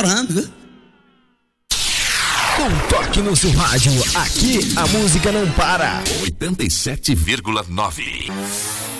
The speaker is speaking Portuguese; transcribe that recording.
chorando. Um toque no seu rádio, aqui a música não para. 87,9.